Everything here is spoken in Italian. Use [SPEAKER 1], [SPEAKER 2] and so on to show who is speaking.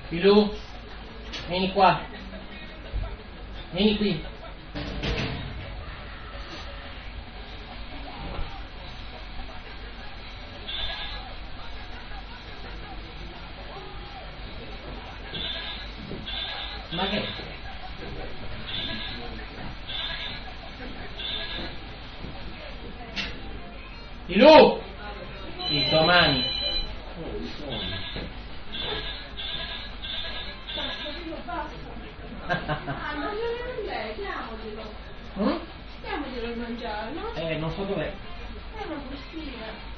[SPEAKER 1] Filù, vieni qua. Vieni qui. Ma che? Filù! Sì, domani.
[SPEAKER 2] Chiamoglielo a mangiare, no?
[SPEAKER 1] Non so dov'è.
[SPEAKER 2] È una bustina.